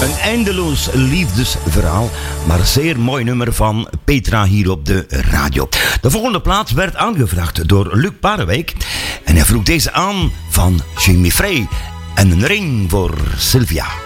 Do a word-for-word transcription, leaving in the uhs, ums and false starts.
Een eindeloos liefdesverhaal, maar een zeer mooi nummer van Petra hier op de radio. De volgende plaat werd aangevraagd door Luc Parewijk en hij vroeg deze aan van Jimmy Frey en een ring voor Sylvia.